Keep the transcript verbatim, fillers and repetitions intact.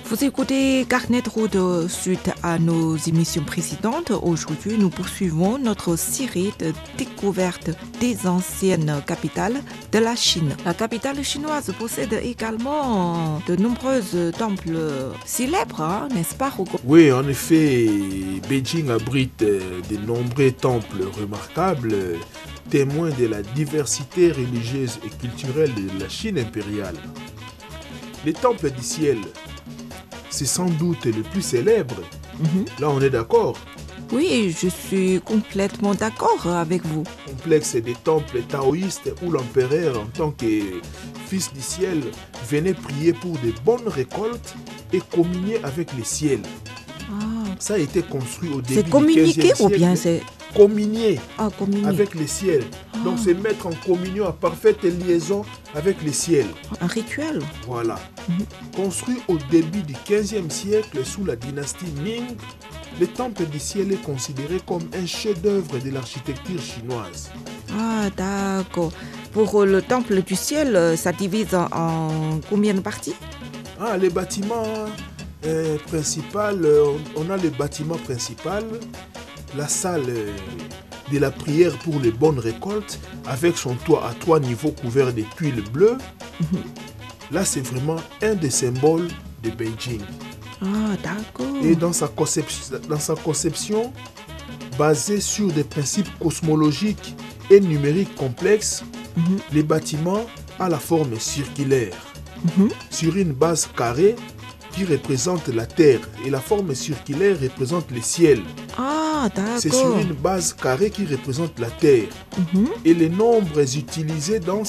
Vous écoutez Carnet de route suite à nos émissions précédentes. Aujourd'hui, nous poursuivons notre série de découvertes des anciennes capitales de la Chine. La capitale chinoise possède également de nombreux temples célèbres, hein, n'est-ce pas, Hugo? Oui, en effet, Beijing abrite de nombreux temples remarquables, témoins de la diversité religieuse et culturelle de la Chine impériale. Les temples du ciel, c'est sans doute le plus célèbre. Mm-hmm. Là, on est d'accord? Oui, je suis complètement d'accord avec vous. Complexe des temples taoïstes où l'empereur, en tant que fils du ciel, venait prier pour de bonnes récoltes et communier avec le ciel. Ah. Ça a été construit au début c'est du communiquer quinzième siècle. Ou bien c'est communier, ah, communier avec le ciel. Ah. Donc c'est mettre en communion, en parfaite liaison avec le ciel. Un rituel. Voilà. Mm-hmm. Construit au début du quinzième siècle sous la dynastie Ming, le temple du ciel est considéré comme un chef-d'œuvre de l'architecture chinoise. Ah, d'accord. Pour le temple du ciel, ça divise en, en combien de parties? Ah, les bâtiments euh, principal, euh, on a le bâtiment principal, la salle euh, de la prière pour les bonnes récoltes, avec son toit à trois niveaux couverts de tuiles bleues. Mm-hmm. Là, c'est vraiment un des symboles de Beijing. Ah, d'accord. Et dans sa conception, dans sa conception basée sur des principes cosmologiques et numériques complexes, mm-hmm. les bâtiments ont la forme circulaire, mm-hmm. sur une base carrée qui représente la Terre et la forme circulaire représente le ciel. Ah, d'accord. C'est sur une base carrée qui représente la Terre. Mm-hmm. Et les nombres utilisés dans